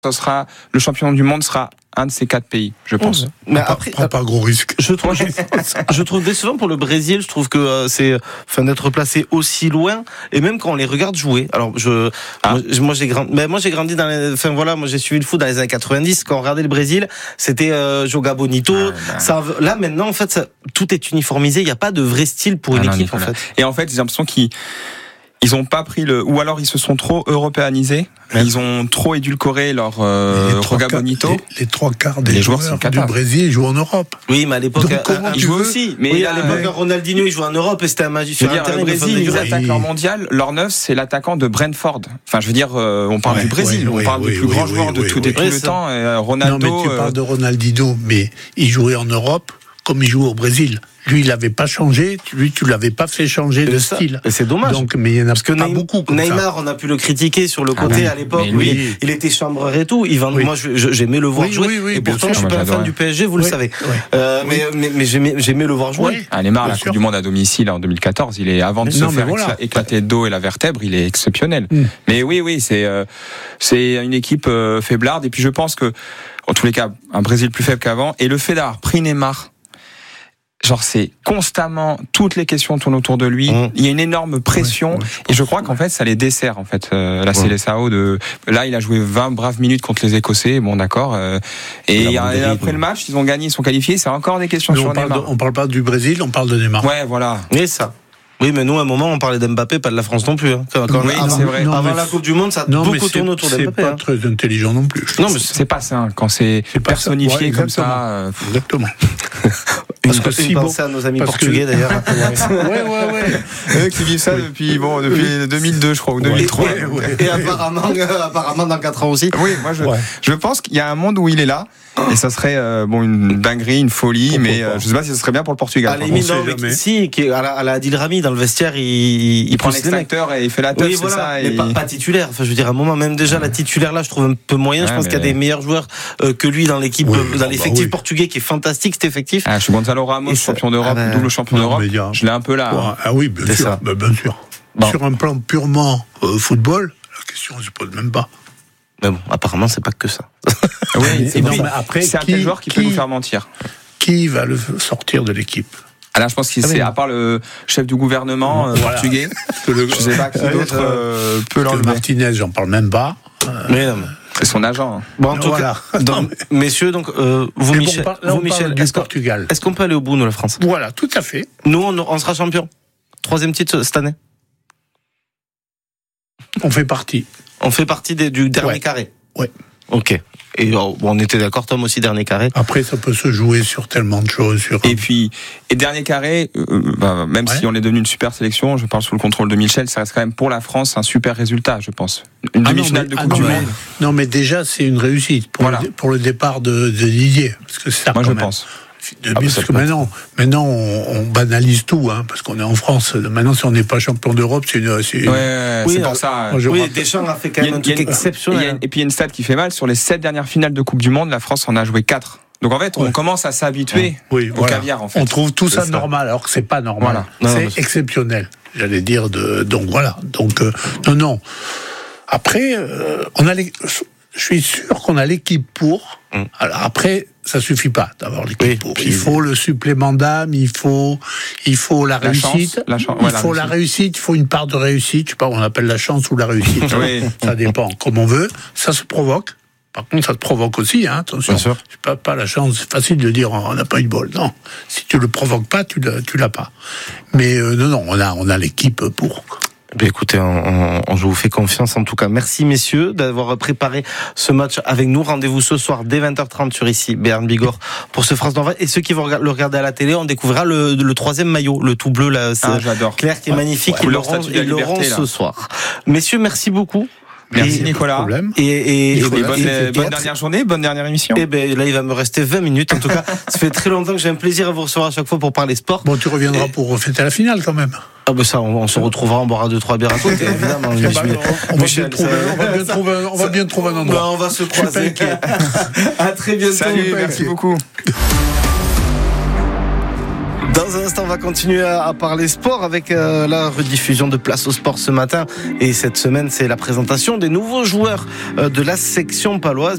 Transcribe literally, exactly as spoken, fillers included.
ça sera, le champion du monde sera un de ces quatre pays, je pense. Mais après, prends pas gros risque. Je trouve, je trouve décevant pour le Brésil. Je trouve que euh, c'est, enfin, d'être placé aussi loin. Et même quand on les regarde jouer. Alors, je, ah. moi, moi, j'ai grandi, mais moi, j'ai grandi dans les, enfin, voilà, moi, j'ai suivi le foot dans les années quatre-vingt-dix. Quand on regardait le Brésil, c'était, euh, Joga Bonito. Ah, bah. Ça, là, maintenant, en fait, ça, tout est uniformisé. Il n'y a pas de vrai style pour ah, une non, équipe, en fait. Et en fait, j'ai l'impression qu'ils, Ils ont pas pris le, ou alors ils se sont trop européanisés. Même. Ils ont trop édulcoré leur euh, Joga Bonito. Les, les trois quarts des les joueurs, joueurs du Brésil jouent en Europe. Oui, mais à l'époque, Donc, à, ils jouent aussi. Mais oui, à l'époque, ouais. Ronaldinho, il jouait en Europe et c'était un magicien. Je veux dire, le Brésil, ils attaquent leur mondial. Leur neuf, c'est l'attaquant de Brentford. Enfin, je veux dire, euh, on parle ouais, du Brésil. Ouais, on parle ouais, du plus ouais, grand ouais, joueur ouais, de tout, ouais, tout ouais, le temps. Euh, Ronaldo. Non, mais tu parles de Ronaldinho, mais il jouait en Europe comme il jouait au Brésil. Lui, il n'avait pas changé. Lui, tu l'avais pas fait changer de ça, style. Et c'est dommage. Donc, mais il y en a parce que pas Neymar, beaucoup. Comme Neymar, ça. on a pu le critiquer sur le côté ah, à l'époque. Oui. Il, il était chambreur et tout. Il vend, oui. Moi, j'aimais le voir oui, jouer. Oui, oui, et pourtant, sûr. je suis moi, pas un fan du P S G, vous oui. le savez. Oui. Euh, oui. Mais, mais, mais j'aimais, j'aimais le voir jouer. Oui. Ah, Neymar, la Coupe du Monde à domicile en deux mille quatorze, il est avant de mais se non, faire voilà. éclater le dos et la vertèbre, il est exceptionnel. Mm. Mais oui, oui, c'est euh, c'est une équipe euh, faiblarde. Et puis, je pense que, en tous les cas, un Brésil plus faible qu'avant. Et le fait d'avoir pris Neymar. Genre c'est constamment toutes les questions tournent autour de lui. Mmh. Il y a une énorme pression ouais, ouais, je et je crois qu'en fait ça les dessert en fait. Euh, la ouais. Seleção de là il a joué vingt braves minutes contre les Écossais. Bon d'accord. Euh, et, et après le match ils ont gagné, ils sont qualifiés. C'est encore des questions mais sur on Neymar. Parle de, on parle pas du Brésil, on parle de Neymar. Ouais voilà. Et ça. Oui, mais nous, à un moment, on parlait d'Mbappé, pas de la France non plus. Hein. Quand, quand oui, avant, c'est vrai. Non, avant la Coupe du Monde, ça a non, beaucoup tourné autour d'Mbappé. C'est pas hein. très intelligent non plus. Non, mais c'est pas ça. Quand c'est, c'est personnifié ouais, comme ça. Euh... Exactement. Parce que si bon, à nos amis portugais, que... d'ailleurs. ouais, ouais, ouais. Eux qui vivent ça depuis, bon, depuis oui. deux mille deux, je crois, ou deux mille trois. Ouais, ouais. Et apparemment, euh, apparemment, dans quatre ans aussi. Oui, moi, je, ouais. je pense qu'il y a un monde où il est là. Et ça serait euh, bon une dinguerie, une folie, Pourquoi mais euh, je sais pas si ce serait bien pour le Portugal. À limite, non, mais si, qui à la, à la Adil Rami dans le vestiaire, il, il, il prend l'extracteur et il fait la teuf, oui, c'est voilà, ça. Mais et... pas, pas titulaire. Enfin, je veux dire, à un moment même déjà la titulaire là, je trouve un peu moyen. Ouais, je pense mais... qu'il y a des meilleurs joueurs euh, que lui dans l'équipe, oui, dans l'effectif bah, oui. portugais qui est fantastique cet effectif. Ah, je suis Gonzalo Ramos, champion d'Europe, ah, bah... double champion non, d'Europe. A... Je l'ai un peu là. Ouais, ah oui, bien sûr, bah, bien sûr. Bon. Sur un plan purement euh, football, la question ne se pose même pas. Mais bon, apparemment, c'est pas que ça. Oui, c'est, non, après, c'est un tel joueur qui, qui peut nous faire mentir. Qui va le sortir de l'équipe ? Ah là, je pense que c'est, à part le chef du gouvernement euh, voilà. portugais, le, je sais pas qui d'autre euh, peut l'enlever. Martinez, j'en parle même pas. Euh, mais non, mais... C'est son agent. Hein. Bon, en tout voilà. cas, donc, messieurs, donc euh, vous, Michel, bon, là, vous, Michel, du est-ce Portugal. Est-ce qu'on peut aller au bout, nous, la France ? Voilà, tout à fait. Nous, on, on sera champion. Troisième titre cette année. On fait partie. On fait partie des, du dernier ouais. carré. Ouais. Ok. Et bon, on était d'accord, Tom aussi, dernier carré. Après, ça peut se jouer sur tellement de choses. Sur... Et puis, et dernier carré, euh, bah, même ouais. si on est devenu une super sélection, je parle sous le contrôle de Michel, ça reste quand même pour la France un super résultat, je pense. Une ah demi-finale de Coupe ah non, du Monde. Non, mais déjà, c'est une réussite pour, voilà. le, pour le départ de, de Didier. Parce que c'est ça, moi, je même. pense. De, ah, parce que maintenant, maintenant on, on banalise tout, hein, parce qu'on est en France. Maintenant, si on n'est pas champion d'Europe, c'est une. C'est, ouais, oui, c'est pour ça. Oui, rappelle... Deschamps a fait quand même un truc exceptionnel. Et puis il y a une stat qui fait mal. Sur les sept dernières finales de Coupe du Monde, la France en a joué quatre. Donc en fait, on ouais. commence à s'habituer ouais. oui, au voilà. caviar. En fait, on trouve tout ça, ça normal, alors que c'est pas normal. Voilà. C'est non, exceptionnel. J'allais dire de. Donc voilà. Donc euh, non, non. Après, euh, on a les. Je suis sûr qu'on a l'équipe pour. Hum. Alors après, ça suffit pas d'avoir l'équipe oui, pour. Il faut le supplément d'âme, il faut, il faut la, la réussite. Chance, la chance, il ouais, faut la réussite. la réussite, il faut une part de réussite. Je sais pas, on appelle la chance ou la réussite. oui. Ça dépend, comme on veut. Ça se provoque. Par contre, ça te provoque aussi, hein, attention. C'est pas, pas la chance. C'est facile de dire on n'a pas eu de bol. Non, si tu le provoques pas, tu l'as, tu l'as pas. Mais euh, non, non, on a, on a l'équipe pour. Ben écoutez, on, on, je vous fais confiance en tout cas. Merci messieurs d'avoir préparé ce match avec nous. Rendez-vous ce soir dès vingt heures trente sur ici, Béarn Bigorre, pour ce France d'Envoi. Et ceux qui vont le regarder à la télé, on découvrira le, le troisième maillot, le tout bleu là, c'est ah, j'adore. Clair qui est ouais. magnifique. Ouais, ils l'auront, ils l'auront ce soir. Messieurs, merci beaucoup. Merci et, Nicolas. Et, et, et, et bonne, et, bonne dernière journée, bonne dernière émission. Et ben là, il va me rester vingt minutes. En tout cas, ça fait très longtemps que j'ai un plaisir à vous recevoir à chaque fois pour parler sport. Bon, tu reviendras et... pour fêter la finale quand même. Ah ben ça, on, on se retrouvera, on boira deux trois bières à côté, évidemment. Je, bah, on, on, Michel, va trouver, on va bien trouver, on va bien trouver un endroit. Bah, on va se croiser. À très bientôt. Salut, merci beaucoup. Dans un instant, on va continuer à parler sport avec euh, la rediffusion de Place au Sport ce matin. Et cette semaine, c'est la présentation des nouveaux joueurs euh, de la section paloise.